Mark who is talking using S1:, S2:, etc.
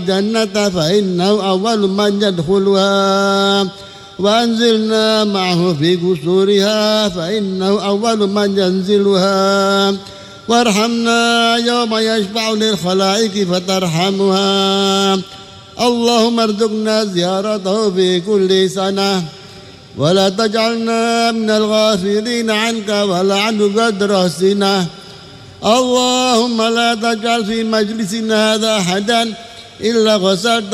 S1: الجنة فإنه أول من يدخلها وأنزلنا معه في قصورها فإنه أول من ينزلها وارحمنا يوم يشفع للخلائق فترحمها. اللهم ارزقنا زيارته في كل سنة ولا تجعلنا من الغافلين عنك ولا عن قدر سنة. اللهم لا تجعل في مجلسنا هذا أحدا إلا غسلت